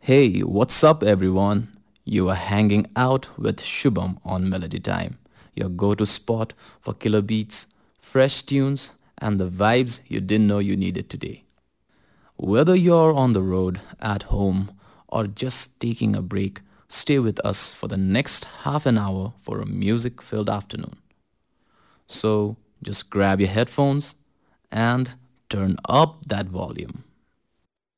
Hey, what's up, everyone? You are hanging out with Shubham on Melody Time, your go to spot for killer beats, fresh tunes, and the vibes you didn't know you needed today. Whether you're on the road, at home, or just taking a break, stay with us for the next half an hour for a music filled afternoon. So just grab your headphones and turn up that volume.